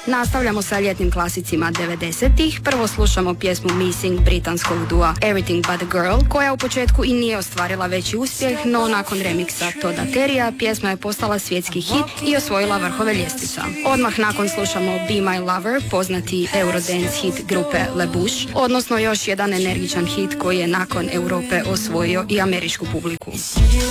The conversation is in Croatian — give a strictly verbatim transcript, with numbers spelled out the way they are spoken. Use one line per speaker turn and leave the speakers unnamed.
Nastavljamo sa ljetnim klasicima devedesetih. Prvo slušamo pjesmu Missing britanskog dua Everything But The Girl, koja u početku i nije ostvarila veći uspjeh, no nakon remiksa Toda Terrya pjesma je postala svjetski hit i osvojila vrhove ljestvica. Odmah nakon slušamo Be My Lover, poznati Eurodance hit grupe Le Bouche, odnosno još jedan energičan hit koji je nakon Europe osvojio i američku publiku.